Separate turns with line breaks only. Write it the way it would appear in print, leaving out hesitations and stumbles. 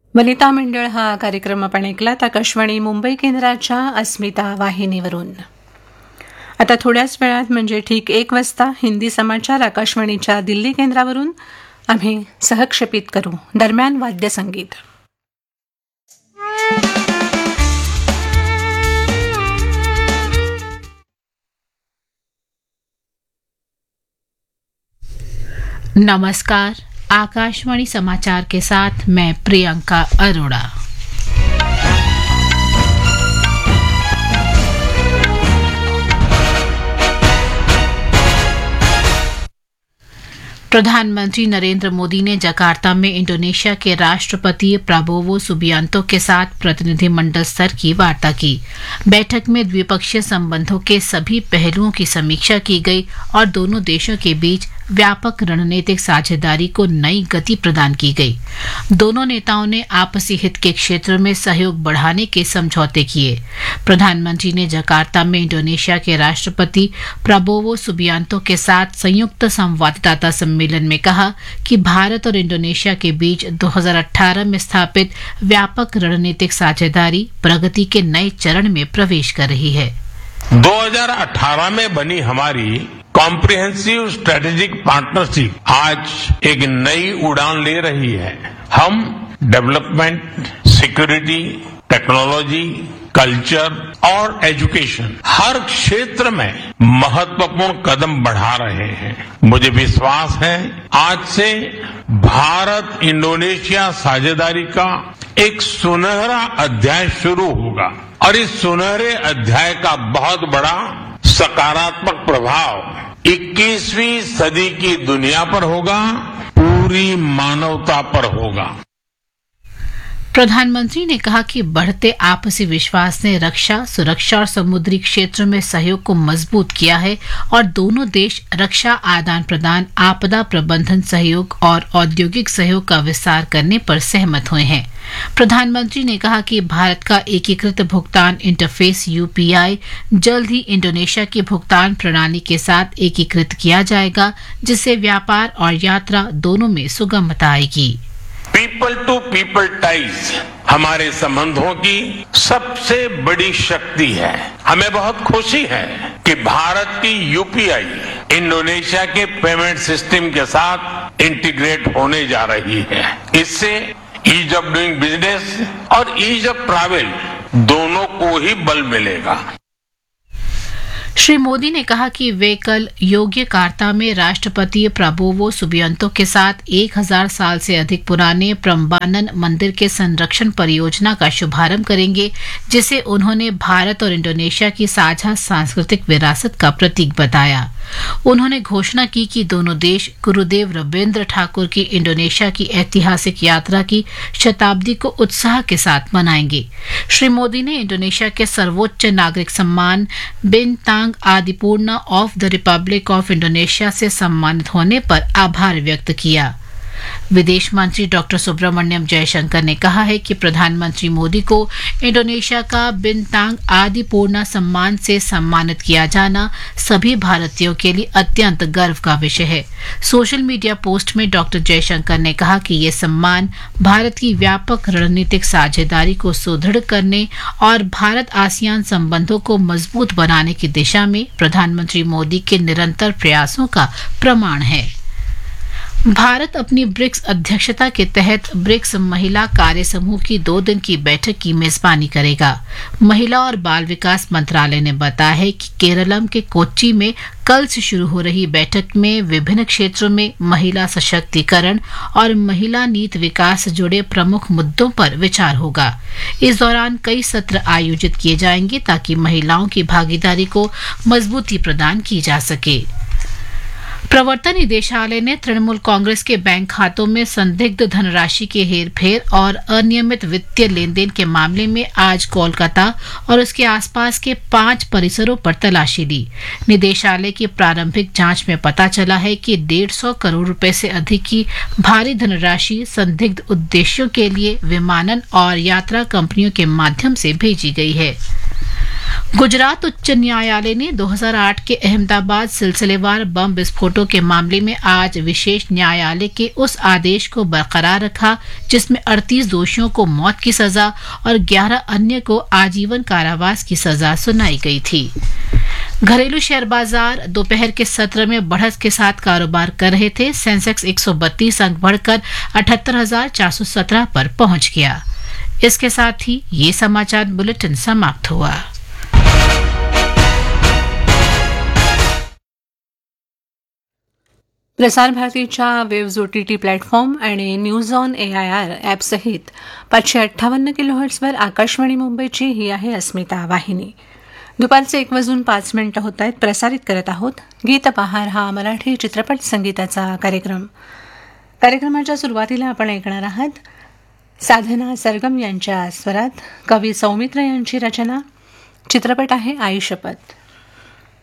वनिता मंडळ हा कार्यक्रम आपण ऐकलात आकाशवाणी मुंबई केंद्राच्या अस्मिता वाहिनीवरून. आता थोड्याच वेळात म्हणजे ठीक 1 वाजता हिंदी समाचार आकाशवाणीच्या दिल्ली केंद्रावरून आम्ही सहक्षेपित करू. दरम्यान वाद्यसंगीत.
नमस्कार, आकाशवाणी समाचार के साथ मैं प्रियंका अरोड़ा. प्रधानमंत्री नरेंद्र मोदी ने जकार्ता में इंडोनेशिया के राष्ट्रपति प्राबोवो सुबियांतो के साथ प्रतिनिधिमंडल स्तर की वार्ता की. बैठक में द्विपक्षीय संबंधों के सभी पहलुओं की समीक्षा की गई और दोनों देशों के बीच व्यापक रणनीतिक साझेदारी को नई गति प्रदान की गई. दोनों नेताओं ने आपसी हित के क्षेत्र में सहयोग बढ़ाने के समझौते किए. प्रधानमंत्री ने जकार्ता में इंडोनेशिया के राष्ट्रपति प्राबोवो सुबियांतो के साथ संयुक्त संवाददाता सम्मेलन में कहा कि भारत और इंडोनेशिया के बीच 2018 में स्थापित व्यापक रणनीतिक साझेदारी प्रगति के नए चरण में प्रवेश कर रही है.
2018 में बनी हमारी कॉम्प्रिहेंसिव स्ट्रेटेजिक पार्टनरशिप आज एक नई उड़ान ले रही है. हम डेवलपमेंट, सिक्योरिटी, टेक्नोलॉजी, कल्चर और एजुकेशन हर क्षेत्र में महत्वपूर्ण कदम बढ़ा रहे हैं. मुझे विश्वास है आज से भारत इंडोनेशिया साझेदारी का एक सुनहरा अध्याय शुरू होगा और इस सुनहरे अध्याय का बहुत बड़ा सकारात्मक प्रभाव 21वीं सदी की दुनिया पर होगा, पूरी मानवता पर होगा.
प्रधानमंत्री ने कहा कि बढ़ते आपसी विश्वास ने रक्षा, सुरक्षा और समुद्री क्षेत्र में सहयोग को मजबूत किया है और दोनों देश रक्षा आदान प्रदान, आपदा प्रबंधन सहयोग और औद्योगिक सहयोग का विस्तार करने पर सहमत हुए हैं. प्रधानमंत्री ने कहा कि भारत का एकीकृत भुगतान इंटरफेस यूपीआई जल्द ही इंडोनेशिया की भुगतान प्रणाली के साथ एकीकृत किया जाएगा, जिससे व्यापार और यात्रा दोनों में सुगमता आएगी.
पीपल टू पीपल टाइज हमारे संबंधों की सबसे बड़ी शक्ति है. हमें बहुत खुशी है कि भारत की यूपीआई इंडोनेशिया के पेमेंट सिस्टम के साथ इंटीग्रेट होने जा रही है. इससे ईज ऑफ डूइंग बिजनेस और ईज ऑफ ट्रैवल दोनों को ही बल मिलेगा.
श्री मोदी ने कहा कि वे कल योग्यकार्ता में राष्ट्रपति प्राबोवो सुबियांतो के साथ 1000 साल से अधिक पुराने प्रम्बानन मंदिर के संरक्षण परियोजना का शुभारंभ करेंगे, जिसे उन्होंने भारत और इंडोनेशिया की साझा सांस्कृतिक विरासत का प्रतीक बताया. उन्होंने घोषणा की कि दोनों देश गुरुदेव रविंद्र ठाकुर की इंडोनेशिया की ऐतिहासिक यात्रा की शताब्दी को उत्साह के साथ मनाएंगे. श्री मोदी ने इंडोनेशिया के सर्वोच्च नागरिक सम्मान बिनतांग आदिपूर्णा of the Republic of Indonesia से सम्मानित होने पर आभार व्यक्त किया. विदेश मंत्री डॉक्टर सुब्रमण्यम जयशंकर ने कहा है कि प्रधानमंत्री मोदी को इंडोनेशिया का बिनतांग आदिपूर्णा सम्मान से सम्मानित किया जाना सभी भारतीयों के लिए अत्यंत गर्व का विषय है. सोशल मीडिया पोस्ट में डॉक्टर जयशंकर ने कहा कि ये सम्मान भारत की व्यापक रणनीतिक साझेदारी को सुदृढ़ करने और भारत आसियान संबंधों को मजबूत बनाने की दिशा में प्रधानमंत्री मोदी के निरंतर प्रयासों का प्रमाण है. भारत अपनी ब्रिक्स अध्यक्षता के तहत ब्रिक्स महिला कार्य समूह की 2 दिन की बैठक की मेजबानी करेगा. महिला और बाल विकास मंत्रालय ने बताया है कि केरलम के कोच्चि में कल से शुरू हो रही बैठक में विभिन्न क्षेत्रों में महिला सशक्तिकरण और महिला नीति विकास से जुड़े प्रमुख मुद्दों पर विचार होगा. इस दौरान कई सत्र आयोजित किए जाएंगे ताकि महिलाओं की भागीदारी को मजबूती प्रदान की जा सके. प्रवर्तन निदेशालय ने तृणमूल कांग्रेस के बैंक खातों में संदिग्ध धनराशि के हेरफेर और अनियमित वित्तीय लेन देन के मामले में आज कोलकाता और उसके आसपास के 5 परिसरों पर तलाशी ली. निदेशालय की प्रारंभिक जांच में पता चला है कि 150 करोड़ रुपए से अधिक की भारी धनराशि संदिग्ध उद्देश्यों के लिए विमानन और यात्रा कंपनियों के माध्यम से भेजी गई है. गुजरात उच्च न्यायालय ने 2008 के अहमदाबाद सिलसिलेवार बम विस्फोटों के मामले में आज विशेष न्यायालय के उस आदेश को बरकरार रखा जिसमें 38 दोषियों को मौत की सजा और 11 अन्य को आजीवन कारावास की सजा सुनाई गई थी। घरेलू शेयर बाजार दोपहर के सत्र में बढ़त के साथ कारोबार कर रहे थे। सेंसेक्स 132 अंक बढ़कर 78,417 पर पहुंच गया। इसके साथ ही ये समाचार बुलेटिन समाप्त हुआ।
प्रसार भारतीच्या वेव्ज OTT प्लॅटफॉर्म आणि न्यूज ऑन AIR ॲपसहित 558 किलोहर्ट्झवर आकाशवाणी मुंबईची ही आहे अस्मिता वाहिनी। दुपारचे 1:05 होत आहेत। प्रसारित करत आहोत गीत बहार हा मराठी चित्रपट संगीताचा कार्यक्रम। कार्यक्रमाच्या सुरुवातीला आपण ऐकणार आहात साधना सरगम यांच्या स्वरात कवी सौमित्र यांची रचना। चित्रपट आहे आई शपथ।